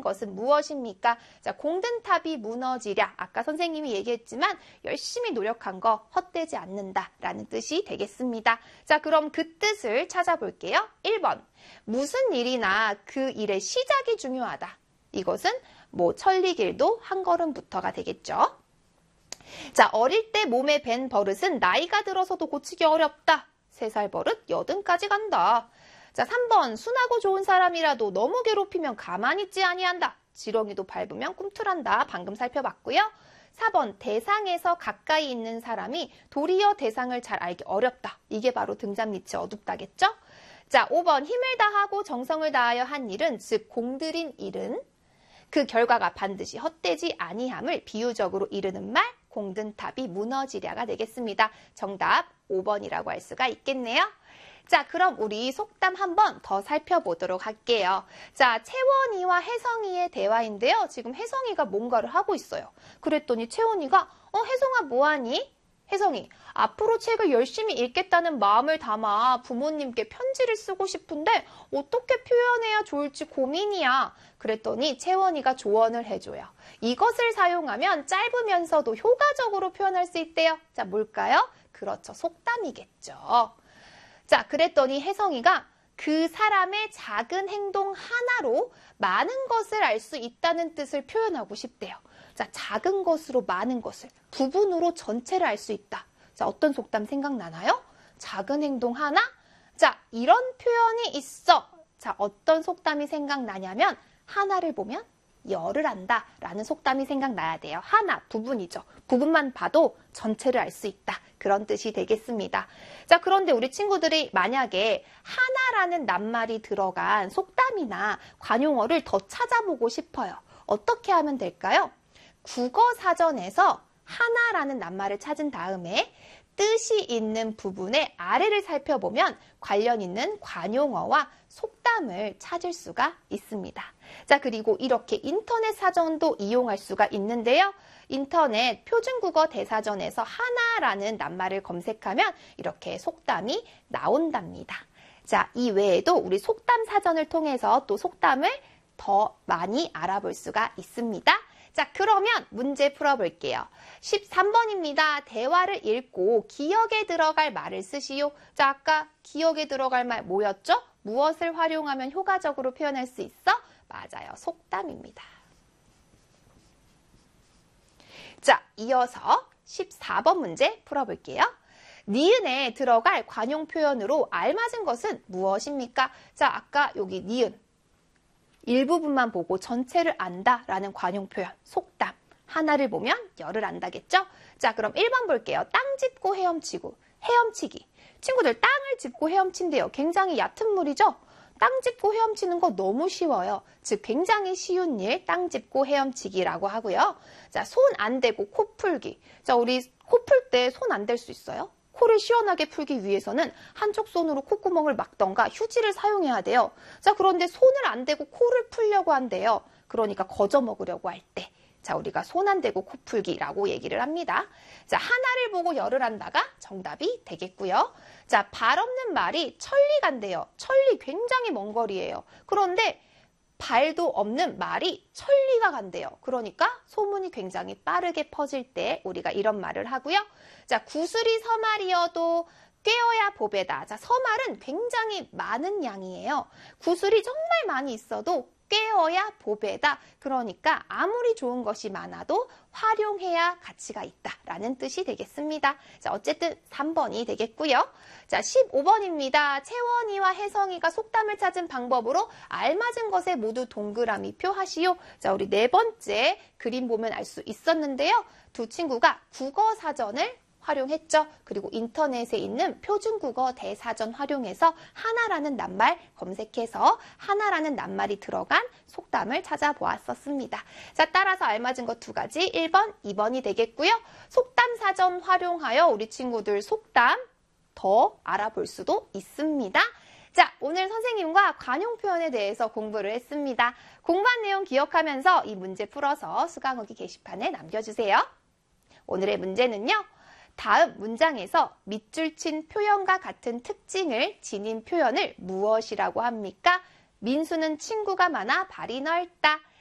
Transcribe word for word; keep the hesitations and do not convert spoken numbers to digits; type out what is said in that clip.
것은 무엇입니까? 자, 공든탑이 무너지랴. 아까 선생님이 얘기했지만 열심히 노력한 거 헛되지 않는다라는 뜻이 되겠습니다. 자, 그럼 그 뜻을 찾아볼게요. 일 번, 무슨 일이나 그 일의 시작이 중요하다. 이것은 뭐 천리길도 한 걸음부터가 되겠죠. 자, 어릴 때 몸에 밴 버릇은 나이가 들어서도 고치기 어렵다. 세 살 버릇 여든까지 간다. 자, 삼 번, 순하고 좋은 사람이라도 너무 괴롭히면 가만히 있지 아니한다. 지렁이도 밟으면 꿈틀한다. 방금 살펴봤고요. 사 번, 대상에서 가까이 있는 사람이 도리어 대상을 잘 알기 어렵다. 이게 바로 등잔밑이 어둡다겠죠? 자, 오 번, 힘을 다하고 정성을 다하여 한 일은, 즉 공들인 일은 그 결과가 반드시 헛되지 아니함을 비유적으로 이르는 말, 공든탑이 무너지랴가 되겠습니다. 정답 오 번이라고 할 수가 있겠네요. 자, 그럼 우리 속담 한 번 더 살펴보도록 할게요. 자, 채원이와 혜성이의 대화인데요. 지금 혜성이가 뭔가를 하고 있어요. 그랬더니 채원이가 어, 혜성아 뭐하니? 혜성이, 앞으로 책을 열심히 읽겠다는 마음을 담아 부모님께 편지를 쓰고 싶은데 어떻게 표현해야 좋을지 고민이야. 그랬더니 채원이가 조언을 해줘요. 이것을 사용하면 짧으면서도 효과적으로 표현할 수 있대요. 자, 뭘까요? 그렇죠. 속담이겠죠. 자, 그랬더니 혜성이가 그 사람의 작은 행동 하나로 많은 것을 알 수 있다는 뜻을 표현하고 싶대요. 자, 작은 것으로 많은 것을, 부분으로 전체를 알 수 있다. 자, 어떤 속담 생각나나요? 작은 행동 하나? 자, 이런 표현이 있어. 자, 어떤 속담이 생각나냐면 하나를 보면 열을 안다 라는 속담이 생각나야 돼요. 하나, 부분이죠. 부분만 봐도 전체를 알 수 있다. 그런 뜻이 되겠습니다. 자, 그런데 우리 친구들이 만약에 하나라는 낱말이 들어간 속담이나 관용어를 더 찾아보고 싶어요. 어떻게 하면 될까요? 국어사전에서 하나라는 낱말을 찾은 다음에 뜻이 있는 부분의 아래를 살펴보면 관련 있는 관용어와 속담을 찾을 수가 있습니다. 자, 그리고 이렇게 인터넷 사전도 이용할 수가 있는데요. 인터넷 표준국어 대사전에서 하나라는 낱말을 검색하면 이렇게 속담이 나온답니다. 자, 이 외에도 우리 속담 사전을 통해서 또 속담을 더 많이 알아볼 수가 있습니다. 자, 그러면 문제 풀어볼게요. 십삼 번입니다. 대화를 읽고 기억에 들어갈 말을 쓰시오. 자, 아까 기억에 들어갈 말 뭐였죠? 무엇을 활용하면 효과적으로 표현할 수 있어? 맞아요. 속담입니다. 자, 이어서 십사 번 문제 풀어볼게요. 니은에 들어갈 관용 표현으로 알맞은 것은 무엇입니까? 자, 아까 여기 니은. 일부분만 보고 전체를 안다라는 관용 표현, 속담. 하나를 보면 열을 안다겠죠? 자, 그럼 일 번 볼게요. 땅 짚고 헤엄치고, 헤엄치기. 친구들, 땅을 짚고 헤엄친대요. 굉장히 얕은 물이죠? 땅 짚고 헤엄치는 거 너무 쉬워요. 즉, 굉장히 쉬운 일, 땅 짚고 헤엄치기라고 하고요. 자, 손 안 대고 코 풀기. 자, 우리 코 풀 때 손 안 댈 수 있어요? 코를 시원하게 풀기 위해서는 한쪽 손으로 콧구멍을 막던가 휴지를 사용해야 돼요. 자, 그런데 손을 안 대고 코를 풀려고 한대요. 그러니까 거저 먹으려고 할 때. 자, 우리가 손 안 대고 코 풀기라고 얘기를 합니다. 자, 하나를 보고 열을 한다가 정답이 되겠고요. 자, 발 없는 말이 천리 간대요. 천리 굉장히 먼 거리예요. 그런데 발도 없는 말이 천리가 간대요. 그러니까 소문이 굉장히 빠르게 퍼질 때 우리가 이런 말을 하고요. 자, 구슬이 서말이어도 꿰어야 보배다. 자, 서말은 굉장히 많은 양이에요. 구슬이 정말 많이 있어도 꿰어야 보배다. 그러니까 아무리 좋은 것이 많아도 활용해야 가치가 있다라는 뜻이 되겠습니다. 자, 어쨌든 삼 번이 되겠고요. 자, 십오 번입니다. 채원이와 혜성이가 속담을 찾은 방법으로 알맞은 것에 모두 동그라미 표 하시오. 자, 우리 네 번째 그림 보면 알 수 있었는데요. 두 친구가 국어사전을 활용했죠. 그리고 인터넷에 있는 표준국어 대사전 활용해서 하나라는 낱말 검색해서 하나라는 낱말이 들어간 속담을 찾아보았었습니다. 자, 따라서 알맞은 것 두 가지, 일 번, 이 번이 되겠고요. 속담 사전 활용하여 우리 친구들 속담 더 알아볼 수도 있습니다. 자, 오늘 선생님과 관용 표현에 대해서 공부를 했습니다. 공부한 내용 기억하면서 이 문제 풀어서 수강후기 게시판에 남겨주세요. 오늘의 문제는요. 다음 문장에서 밑줄 친 표현과 같은 특징을 지닌 표현을 무엇이라고 합니까? 민수는 친구가 많아 발이 넓다.